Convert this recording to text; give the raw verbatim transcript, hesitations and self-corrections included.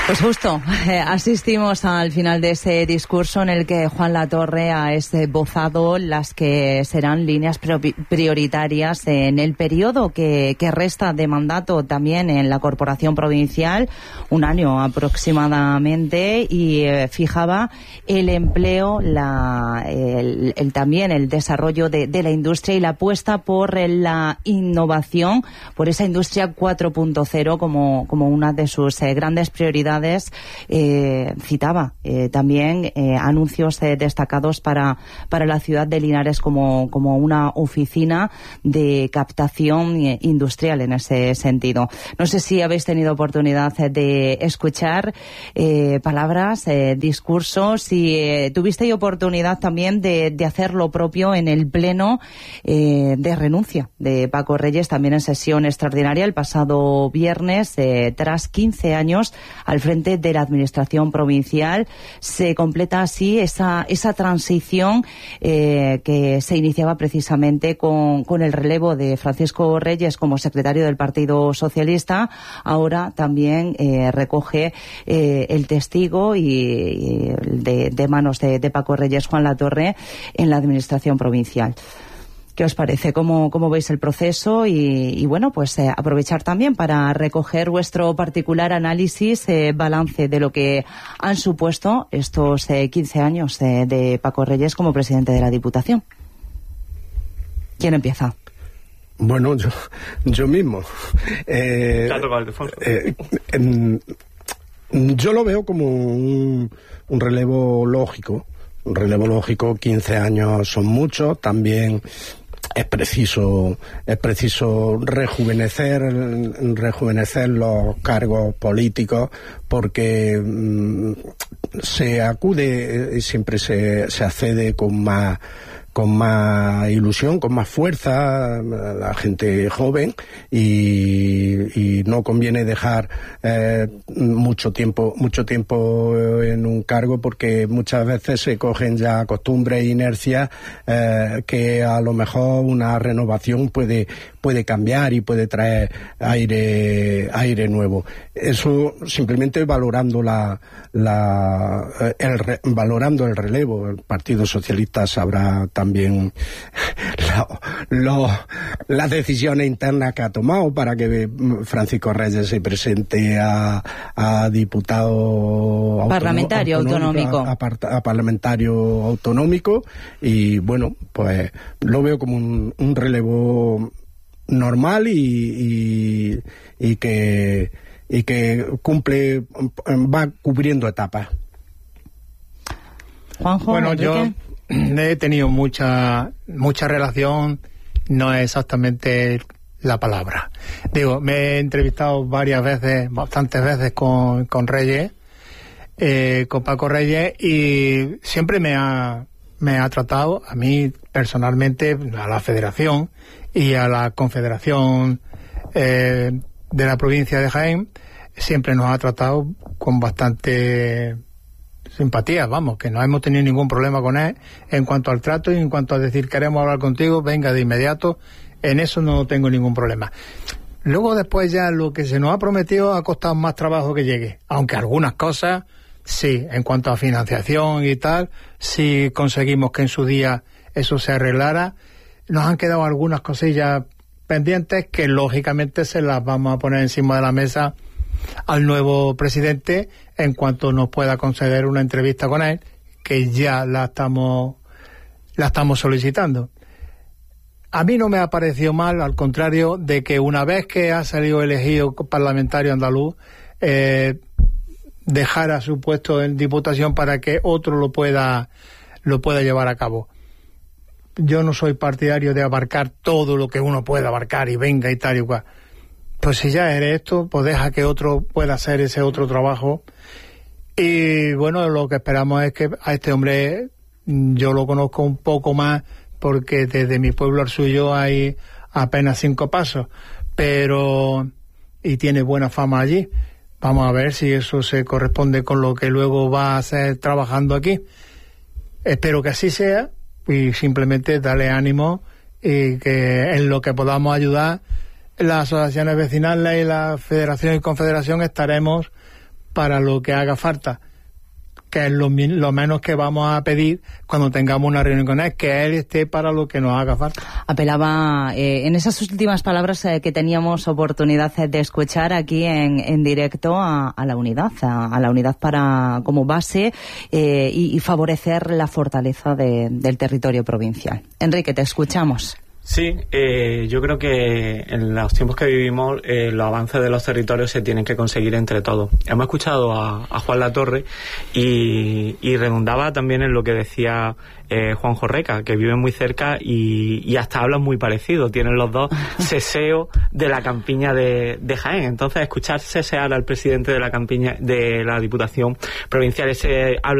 Pues justo, eh, asistimos al final de ese discurso en el que Juan Latorre ha esbozado las que serán líneas prioritarias en el periodo que, que resta de mandato también en la Corporación Provincial, un año aproximadamente, y eh, fijaba el empleo, la, el, el también el desarrollo de, de la industria y la apuesta por la innovación, por esa industria cuatro punto cero como, como una de sus eh, grandes prioridades. Eh, citaba eh, también eh, anuncios eh, destacados para, para la ciudad de Linares como, como una oficina de captación eh, industrial en ese sentido. No sé si habéis tenido oportunidad eh, de escuchar eh, palabras, eh, discursos, y eh, tuvisteis oportunidad también de, de hacer lo propio en el pleno eh, de renuncia de Paco Reyes, también en sesión extraordinaria el pasado viernes, eh, tras quince años al frente de la Administración Provincial. Se completa así esa esa transición eh, que se iniciaba precisamente con, con el relevo de Francisco Reyes como secretario del Partido Socialista. Ahora también eh, recoge eh, el testigo y, y de, de manos de, de Paco Reyes, Juan Latorre, en la Administración Provincial. ¿Qué os parece? ¿Cómo, cómo veis el proceso? Y, y bueno, pues eh, aprovechar también para recoger vuestro particular análisis, eh, balance de lo que han supuesto estos eh, quince años eh, de Paco Reyes como presidente de la Diputación. ¿Quién empieza? Bueno, yo, yo mismo. Eh, eh, en, yo lo veo como un, un relevo lógico. Un relevo lógico, quince años son muchos, también es preciso es preciso rejuvenecer rejuvenecer los cargos políticos, porque mmm, se acude y siempre se, se accede con más con más ilusión, con más fuerza, la gente joven, y, y no conviene dejar eh, mucho tiempo mucho tiempo en un cargo, porque muchas veces se cogen ya costumbres e inercias eh, que a lo mejor una renovación puede puede cambiar y puede traer aire aire nuevo. Eso simplemente valorando la la el re, valorando el relevo. El Partido Socialista sabrá también lo, lo, las decisiones internas que ha tomado para que Francisco Reyes se presente a, a diputado parlamentario autonómico, a, a, a parlamentario autonómico, y bueno, pues lo veo como un, un relevo normal y, y, y que y que cumple, va cubriendo etapas. Juanjo, bueno, Enrique. Yo he tenido mucha mucha relación, no es exactamente la palabra. Digo, me he entrevistado varias veces, bastantes veces con, con Reyes, eh, con Paco Reyes, y siempre me ha, me ha tratado, a mí personalmente, a la Federación y a la Confederación eh, de la provincia de Jaén, siempre nos ha tratado con bastante simpatía, vamos, que no hemos tenido ningún problema con él en cuanto al trato y en cuanto a decir queremos hablar contigo, venga de inmediato, en eso no tengo ningún problema. Luego después ya lo que se nos ha prometido ha costado más trabajo que llegue, aunque algunas cosas sí, en cuanto a financiación y tal, sí conseguimos que en su día eso se arreglara. Nos han quedado algunas cosillas pendientes que lógicamente se las vamos a poner encima de la mesa al nuevo presidente en cuanto nos pueda conceder una entrevista con él, que ya la estamos la estamos solicitando. A mí no me ha parecido mal, al contrario, de que una vez que ha salido elegido parlamentario andaluz, eh, dejara su puesto en diputación para que otro lo pueda lo pueda llevar a cabo. Yo no soy partidario de abarcar todo lo que uno pueda abarcar y venga y tal y cual. Pues si ya eres esto, pues deja que otro pueda hacer ese otro trabajo. Y bueno, lo que esperamos es que a este hombre, yo lo conozco un poco más, porque desde mi pueblo al suyo hay apenas cinco pasos, pero y tiene buena fama allí. Vamos a ver si eso se corresponde con lo que luego va a hacer trabajando aquí. Espero que así sea, y simplemente darle ánimo, y que en lo que podamos ayudar, las asociaciones vecinales y la federación y confederación estaremos para lo que haga falta, que es lo, lo menos que vamos a pedir cuando tengamos una reunión con él, que él esté para lo que nos haga falta. Apelaba eh, en esas últimas palabras eh, que teníamos oportunidad de escuchar aquí en, en directo a, a la unidad, a, a la unidad para como base eh, y, y favorecer la fortaleza de, del territorio provincial. Enrique, te escuchamos. Sí, eh, yo creo que en los tiempos que vivimos eh, los avances de los territorios se tienen que conseguir entre todos. Hemos escuchado a, a Juan Latorre y, y redundaba también en lo que decía eh, Juanjo Reca, que viven muy cerca y, y hasta hablan muy parecido. Tienen los dos seseo de la campiña de, de Jaén. Entonces, escuchar sesear al presidente de la campiña de la Diputación Provincial, ese habla